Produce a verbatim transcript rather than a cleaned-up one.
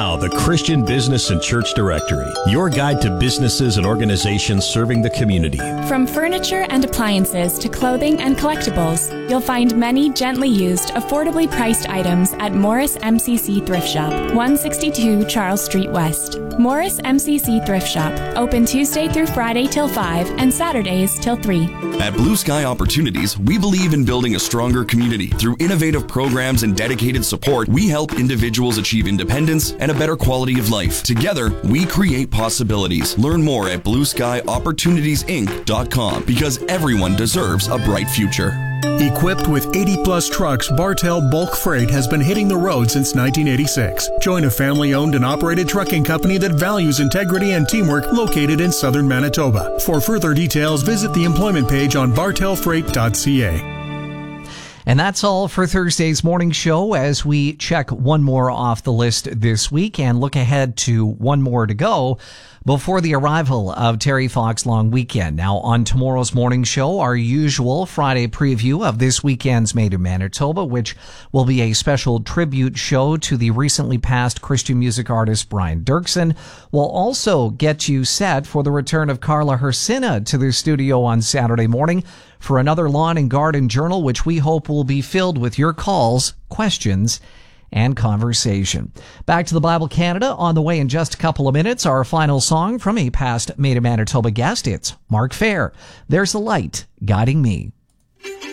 now, the Christian Business and Church Directory, your guide to businesses and organizations serving the community. From furniture and appliances to clothing and collectibles, you'll find many gently used, affordably priced items at Morris M C C Thrift Shop, one sixty-two Charles Street West. Morris M C C Thrift Shop, open Tuesday through Friday till five and Saturdays till three. At Blue Sky Opportunities, we believe in building a stronger community. Through innovative programs and dedicated support, we help individuals achieve independence and a better quality of life. Together, we create possibilities. Learn more at blue sky opportunities inc dot com because everyone deserves a bright future. Equipped with eighty plus trucks, Bartell Bulk Freight has been hitting the road since nineteen eighty-six. Join a family-owned and operated trucking company that values integrity and teamwork located in southern Manitoba. For further details, visit the employment page on bartell freight dot c a. And that's all for Thursday's morning show as we check one more off the list this week and look ahead to one more to go before the arrival of Terry Fox long weekend. Now, on tomorrow's morning show, our usual Friday preview of this weekend's Made in Manitoba, which will be a special tribute show to the recently passed Christian music artist Brian Dirksen. We'll also get you set for the return of Carla Hersina to the studio on Saturday morning for another Lawn and Garden Journal, which we hope will be filled with your calls, questions, and conversation. Back to the Bible Canada on the way in just a couple of minutes. Our final song from a past Made in Manitoba guest. It's Mark Fair. There's a light guiding me.